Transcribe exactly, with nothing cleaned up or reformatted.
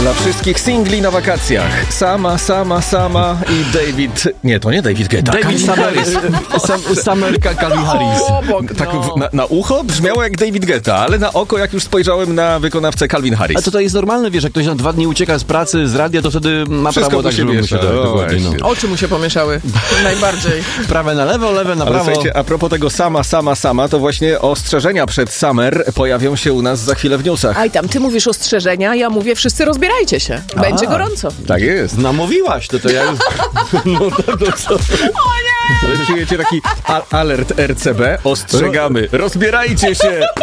Dla wszystkich singli na wakacjach. Sama, sama, sama i David... Nie, to nie David Guetta. David Summer, Sam, Summer Calvin Harris. Obok, Tak no. w, na, na ucho brzmiało jak David Guetta, ale na oko, jak już spojrzałem na wykonawcę Calvin Harris. A to to jest normalne, wiesz, jak ktoś na dwa dni ucieka z pracy, z radia, to wtedy ma Wszystko prawo mu tak, się żeby mu się miesza, tak, no dokładnie, no. właśnie. Oczy mu się pomieszały. Najbardziej. Prawe na lewo, lewe na Ale prawo. słuchajcie, a propos tego sama, sama, sama, to właśnie ostrzeżenia przed Summer pojawią się u nas za chwilę w newsach. Aj tam, ty mówisz ostrzeżenia, ja mówię wszyscy rozbierajcie się. Będzie A. gorąco. Tak jest. Namówiłaś, to to ja już... No to, to co? Ale czujecie taki a- alert R C B? Ostrzegamy. Rozbierajcie się!